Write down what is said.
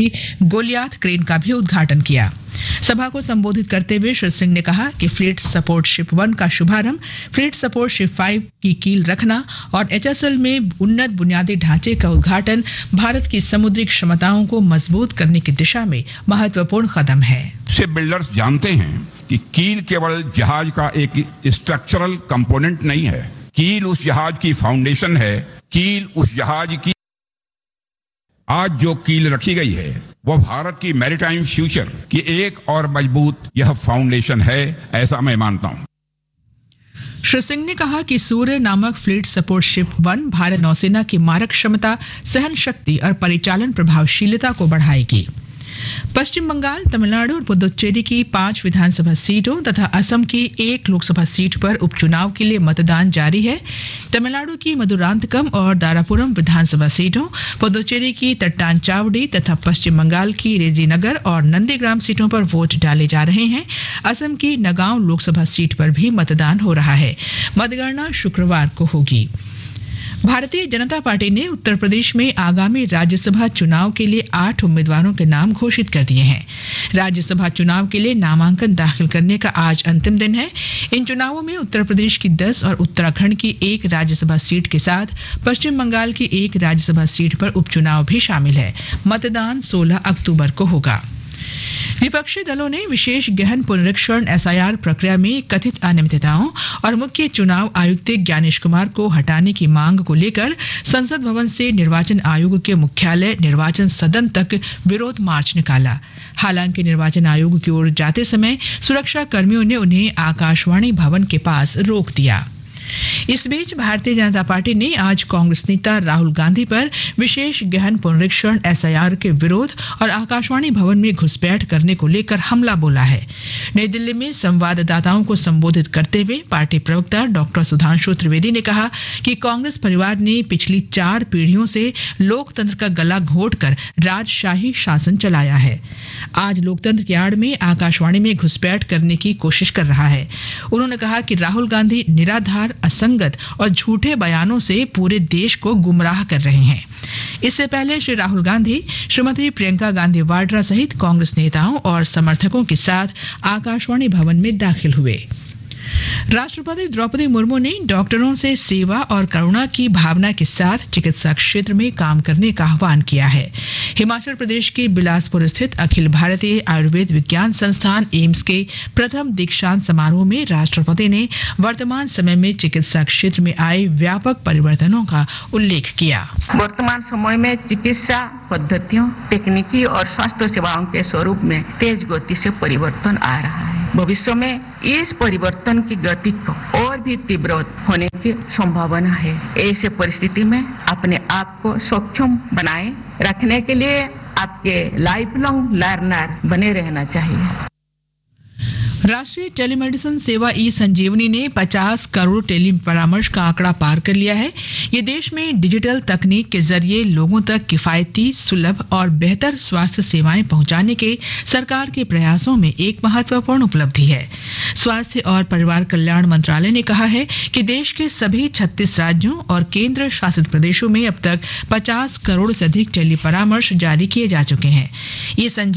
Goliath crane का भी उद्घाटन किया। सभा को संबोधित करते हुए श्री सिंह ने कहा कि फ्लीट सपोर्ट शिप 1 का शुभारंभ, फ्लीट सपोर्ट शिप 5 की कील रखना और HSL में उन्नत बुनियादी ढांचे का उद्घाटन भारत की समुद्री क्षमताओं को मजबूत करने की दिशा में महत्वपूर्ण कदम है। शिप बिल्डर्स जानते हैं कि कील केवल जहाज का एक स्ट्रक्चरल कंपोनेंट नहीं है, कील उस जहाज की फाउंडेशन है। कील उस जहाज की आज जो कील रखी गई है वो भारत की मैरीटाइम फ्यूचर की एक और मजबूत यह फाउंडेशन है, ऐसा मैं मानता हूं। श्री सिंह ने कहा कि सूर्य नामक फ्लीट सपोर्ट शिप 1 भारत नौसेना की मारक क्षमता, सहन शक्ति और परिचालन प्रभावशीलता को बढ़ाएगी। पश्चिम बंगाल, तमिलनाडु और पुदुचेरी की 5 विधानसभा सीटों तथा असम की 1 लोकसभा सीट पर उपचुनाव के लिए मतदान जारी है। तमिलनाडु की मधुरांतकम और दारापुरम विधानसभा सीटों, पुदुचेरी की तट्टानचावड़ी तथा पश्चिम बंगाल की रेजीनगर और नंदीग्राम सीटों पर वोट डाले जा रहे हैं। असम की नगांव लोकसभा सीट पर भी मतदान हो रहा है। मतगणना शुक्रवार को होगी। भारतीय जनता पार्टी ने उत्तर प्रदेश में आगामी राज्यसभा चुनाव के लिए 8 उम्मीदवारों के नाम घोषित कर दिए हैं। राज्यसभा चुनाव के लिए नामांकन दाखिल करने का आज अंतिम दिन है। इन चुनावों में उत्तर प्रदेश की 10 और उत्तराखंड की 1 राज्यसभा सीट के साथ पश्चिम बंगाल की 1 राज्यसभा सीट पर उपचुनाव भी शामिल है। मतदान 16 अक्टूबर को होगा। विपक्षी दलों ने विशेष गहन पुनरीक्षण SIR प्रक्रिया में कथित अनियमितताओं और मुख्य चुनाव आयुक्त ज्ञानेश कुमार को हटाने की मांग को लेकर संसद भवन से निर्वाचन आयोग के मुख्यालय निर्वाचन सदन तक विरोध मार्च निकाला। हालांकि निर्वाचन आयोग की ओर जाते समय सुरक्षा कर्मियों ने उन्हें आकाशवाणी भवन के पास रोक दिया। इस बीच भारतीय जनता पार्टी ने आज कांग्रेस नेता राहुल गांधी पर विशेष गहन पुनरीक्षण SIR के विरोध और आकाशवाणी भवन में घुसपैठ करने को लेकर हमला बोला है। नई दिल्ली में संवाददाताओं को संबोधित करते हुए पार्टी प्रवक्ता डॉक्टर सुधांशु त्रिवेदी ने कहा कि कांग्रेस परिवार ने पिछली 4 पीढ़ियों से लोकतंत्र का गला घोंटकर राजशाही शासन चलाया है। आज लोकतंत्र की आड़ में आकाशवाणी में घुसपैठ करने की कोशिश कर रहा है। उन्होंने कहा कि राहुल गांधी निराधार, असंगत और झूठे बयानों से पूरे देश को गुमराह कर रहे हैं। इससे पहले श्री राहुल गांधी श्रीमती प्रियंका गांधी वाड्रा सहित कांग्रेस नेताओं और समर्थकों के साथ आकाशवाणी भवन में दाखिल हुए। राष्ट्रपति द्रौपदी मुर्मू ने डॉक्टरों से सेवा और करुणा की भावना के साथ चिकित्सा क्षेत्र में काम करने का आह्वान किया है। हिमाचल प्रदेश के बिलासपुर स्थित अखिल भारतीय आयुर्वेद विज्ञान संस्थान एम्स के प्रथम दीक्षांत समारोह में राष्ट्रपति ने वर्तमान समय में चिकित्सा क्षेत्र में आए व्यापक परिवर्तनों का उल्लेख किया। वर्तमान समय में चिकित्सा पद्धतियों, तकनीकी और स्वास्थ्य सेवाओं के स्वरूप में तेज गति से परिवर्तन आ रहा है। भविष्य में इस परिवर्तन की गति को और भी तीव्र होने की संभावना है। ऐसे परिस्थिति में अपने आप को सक्षम बनाए रखने के लिए आपके लाइफ लॉन्ग लर्नर बने रहना चाहिए। राष्ट्रीय टेलीमेडिसिन सेवा ई-संजीवनी ने 50 करोड़ टेली परामर्श का आंकड़ा पार कर लिया है। ये देश में डिजिटल तकनीक के जरिए लोगों तक किफायती, सुलभ और बेहतर स्वास्थ्य सेवाएं पहुंचाने के सरकार के प्रयासों में एक महत्वपूर्ण उपलब्धि है। स्वास्थ्य और परिवार कल्याण मंत्रालय ने कहा है कि देश के सभी 36 राज्यों और केंद्र शासित प्रदेशों में अब तक 50 करोड़ से अधिक टेली परामर्श जारी किए जा चुके हैं। ये